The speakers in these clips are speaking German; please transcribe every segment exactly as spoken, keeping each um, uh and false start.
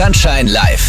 Sunshine Live.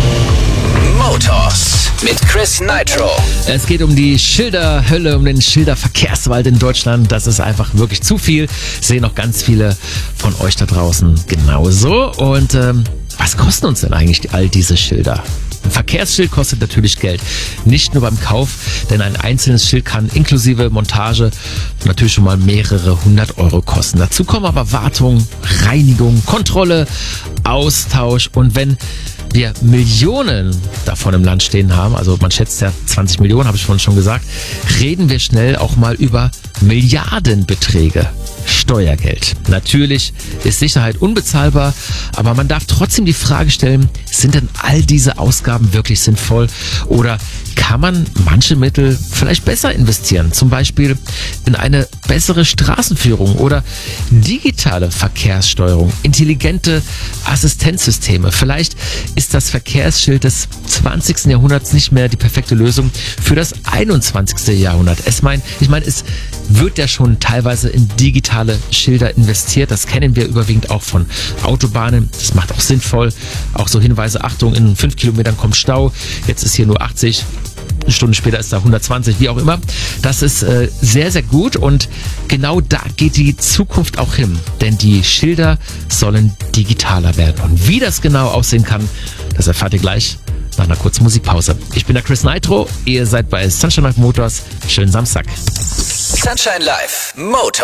Motors mit Chris Nitro. Es geht um die Schilderhölle, um den Schilderverkehrswald in Deutschland. Das ist einfach wirklich zu viel. Sehen auch ganz viele von euch da draußen genauso. Und ähm, was kosten uns denn eigentlich all diese Schilder? Ein Verkehrsschild kostet natürlich Geld. Nicht nur beim Kauf, denn ein einzelnes Schild kann inklusive Montage natürlich schon mal mehrere hundert Euro kosten. Dazu kommen aber Wartung, Reinigung, Kontrolle, Austausch. Und wenn wir Millionen davon im Land stehen haben, also man schätzt ja zwanzig Millionen, habe ich vorhin schon gesagt, reden wir schnell auch mal über Milliardenbeträge. Steuergeld. Natürlich ist Sicherheit unbezahlbar, aber man darf trotzdem die Frage stellen, sind denn all diese Ausgaben wirklich sinnvoll oder kann man manche Mittel vielleicht besser investieren? Zum Beispiel in eine bessere Straßenführung oder digitale Verkehrssteuerung, intelligente Assistenzsysteme. Vielleicht ist das Verkehrsschild des zwanzigsten Jahrhunderts nicht mehr die perfekte Lösung für das einundzwanzigsten Jahrhundert. Es mein, ich meine, es wird ja schon teilweise in digitale Schilder investiert. Das kennen wir überwiegend auch von Autobahnen. Das macht auch sinnvoll. Auch so Hinweise, Achtung, in fünf Kilometern kommt Stau. Jetzt ist hier nur achtzig. Eine Stunde später ist da hundertzwanzig, wie auch immer. Das ist äh, sehr, sehr gut und genau da geht die Zukunft auch hin. Denn die Schilder sollen digitaler werden. Und wie das genau aussehen kann, das erfahrt ihr gleich nach einer kurzen Musikpause. Ich bin der Chris Nitro, ihr seid bei Sunshine Live Motors. Schönen Samstag. Sunshine Live Motors.